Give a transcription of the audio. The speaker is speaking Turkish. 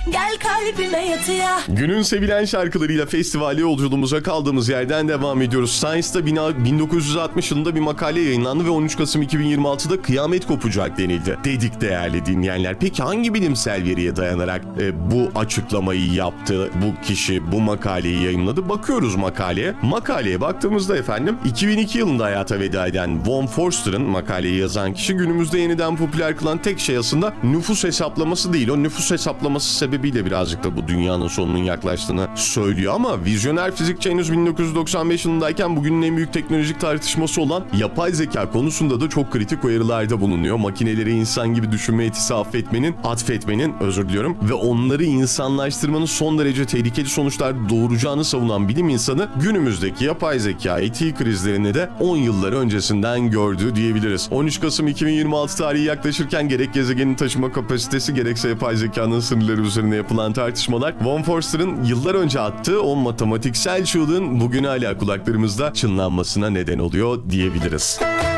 Gel kalbime yatıya. Günün sevilen şarkılarıyla festivale yolculuğumuza kaldığımız yerden devam ediyoruz. Science'da 1960 yılında bir makale yayınlandı ve 13 Kasım 2026'da kıyamet kopacak denildi. Dedik değerli dinleyenler. Peki hangi bilimsel veriye dayanarak bu açıklamayı yaptı bu kişi, bu makaleyi yayınladı? Bakıyoruz makaleye. Makaleye baktığımızda efendim 2002 yılında hayata veda eden Von Forster'ın, makaleyi yazan kişi, günümüzde yeniden popüler kılan tek şey aslında nüfus hesaplaması değil. O nüfus hesaplaması sebebiyle birazcık da bu dünyanın sonunun yaklaştığını söylüyor ama vizyoner fizikçi henüz 1995 yılındayken bugünün en büyük teknolojik tartışması olan yapay zeka konusunda da çok kritik uyarılarda bulunuyor. Makineleri insan gibi düşünme yetisi atfetmenin ve onları insanlaştırmanın son derece tehlikeli sonuçlar doğuracağını savunan bilim insanı günümüzdeki yapay zeka etiği krizlerini de 10 yıllar öncesinden gördü diyebiliriz. 13 Kasım 2026 tarihi yaklaşırken gerek gezegenin taşıma kapasitesi gerekse yapay zekanın sınırları üzerine yapılan tartışmalar Von Forster'ın yıllar önce attığı o matematiksel çığlığın bugün hala kulaklarımızda çınlanmasına neden oluyor diyebiliriz.